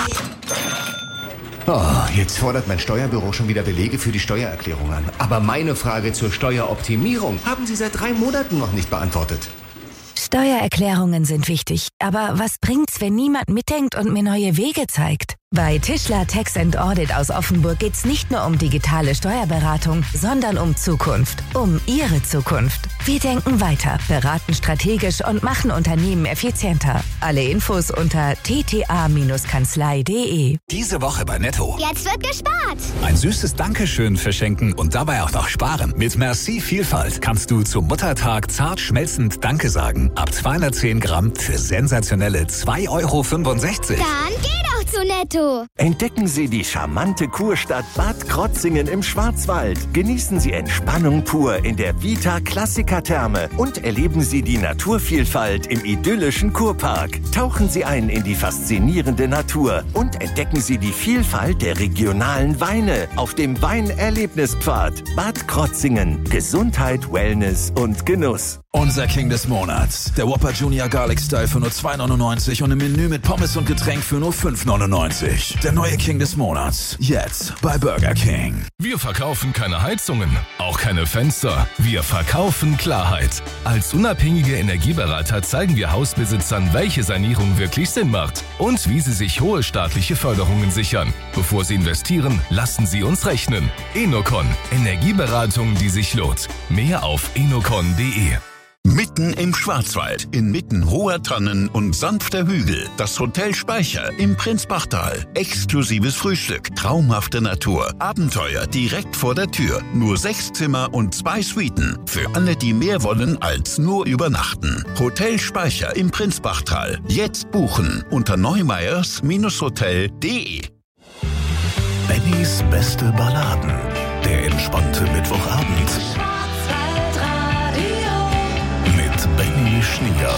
Oh, jetzt fordert mein Steuerbüro schon wieder Belege für die Steuererklärung an. Aber meine Frage zur Steueroptimierung haben Sie seit 3 Monaten noch nicht beantwortet. Steuererklärungen sind wichtig, aber was bringt's, wenn niemand mitdenkt und mir neue Wege zeigt? Bei Tischler Tax & Audit aus Offenburg geht's nicht nur um digitale Steuerberatung, sondern um Zukunft. Um Ihre Zukunft. Wir denken weiter, beraten strategisch und machen Unternehmen effizienter. Alle Infos unter tta-kanzlei.de. Diese Woche bei Netto. Jetzt wird gespart. Ein süßes Dankeschön verschenken und dabei auch noch sparen. Mit Merci Vielfalt kannst du zum Muttertag zart schmelzend Danke sagen. Ab 210 Gramm für sensationelle 2,65 €. Dann geh doch zu Netto. Entdecken Sie die charmante Kurstadt Bad Krotzingen im Schwarzwald. Genießen Sie Entspannung pur in der Vita Classica Therme und erleben Sie die Naturvielfalt im idyllischen Kurpark. Tauchen Sie ein in die faszinierende Natur und entdecken Sie die Vielfalt der regionalen Weine auf dem Weinerlebnispfad. Bad Krotzingen. Gesundheit, Wellness und Genuss. Unser King des Monats. Der Whopper Junior Garlic Style für nur 2,99 € und im Menü mit Pommes und Getränk für nur 5,99 €. Der neue King des Monats. Jetzt bei Burger King. Wir verkaufen keine Heizungen, auch keine Fenster. Wir verkaufen Klarheit. Als unabhängige Energieberater zeigen wir Hausbesitzern, welche Sanierung wirklich Sinn macht und wie sie sich hohe staatliche Förderungen sichern. Bevor sie investieren, lassen sie uns rechnen. Enocon. Energieberatung, die sich lohnt. Mehr auf enocon.de. Mitten im Schwarzwald, inmitten hoher Tannen und sanfter Hügel, das Hotel Speicher im Prinzbachtal. Exklusives Frühstück, traumhafte Natur, Abenteuer direkt vor der Tür. Nur 6 Zimmer und 2 Suiten. Für alle, die mehr wollen als nur übernachten. Hotel Speicher im Prinzbachtal. Jetzt buchen unter neumeyers-hotel.de. Bennys beste Balladen. Der entspannte Mittwochabend. Benny Schnier.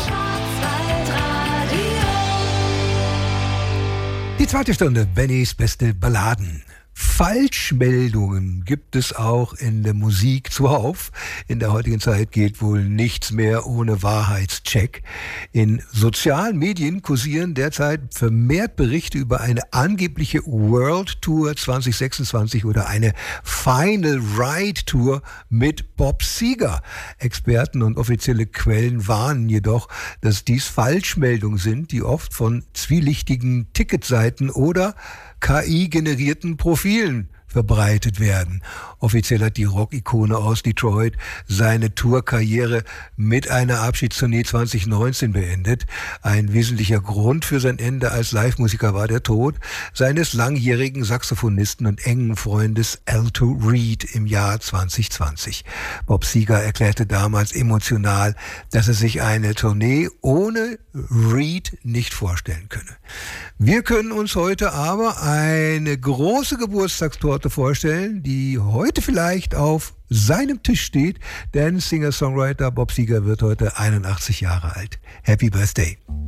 Die zweite Stunde, Bennys beste Balladen. Falschmeldungen gibt es auch in der Musik zuhauf. In der heutigen Zeit geht wohl nichts mehr ohne Wahrheitscheck. In sozialen Medien kursieren derzeit vermehrt Berichte über eine angebliche World Tour 2026 oder eine Final Ride Tour mit Bob Seger. Experten und offizielle Quellen warnen jedoch, dass dies Falschmeldungen sind, die oft von zwielichtigen Ticketseiten oder KI-generierten Profilen verbreitet werden. Offiziell hat die Rock-Ikone aus Detroit seine Tourkarriere mit einer Abschiedstournee 2019 beendet. Ein wesentlicher Grund für sein Ende als Live-Musiker war der Tod seines langjährigen Saxophonisten und engen Freundes Alto Reed im Jahr 2020. Bob Seger erklärte damals emotional, dass er sich eine Tournee ohne Reed nicht vorstellen könne. Wir können uns heute aber eine große Geburtstagstorte vorstellen, die heute vielleicht auf seinem Tisch steht, denn Singer-Songwriter Bob Seger wird heute 81 Jahre alt. Happy Birthday!